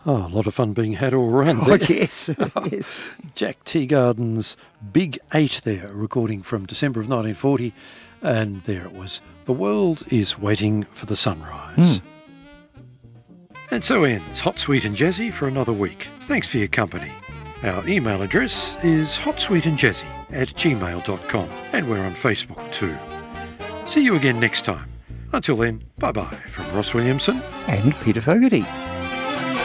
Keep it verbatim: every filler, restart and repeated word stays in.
Oh, a lot of fun being had all around Oh, there. yes, yes. Jack Teagarden's Big Eight there, recording from December of nineteen forty, and there it was. The world is waiting for the sunrise. Mm. And so ends Hot, Sweet and Jazzy for another week. Thanks for your company. Our email address is hotsweetandjazzy at gmail dot com, and we're on Facebook too. See you again next time. Until then, bye-bye from Ross Williamson And Peter Fogarty.